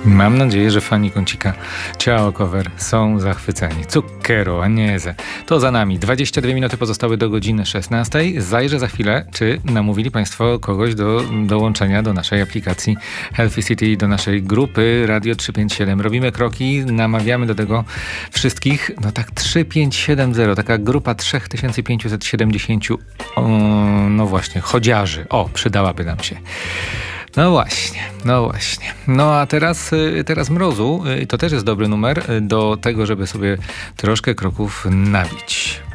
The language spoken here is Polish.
Mam nadzieję, że fani kącika Ciao Cover są zachwyceni. Zucchero, Agnese. To za nami. 22 minuty pozostały do godziny 16. Zajrzę za chwilę, czy namówili Państwo kogoś do dołączenia do naszej aplikacji Healthy City, do naszej grupy Radio 357. Robimy kroki, namawiamy do tego wszystkich. No tak 3570, taka grupa 3570 no właśnie, chodziarzy. O, przydałaby nam się. No właśnie. No a teraz mrozu, to też jest dobry numer do tego, żeby sobie troszkę kroków nabić.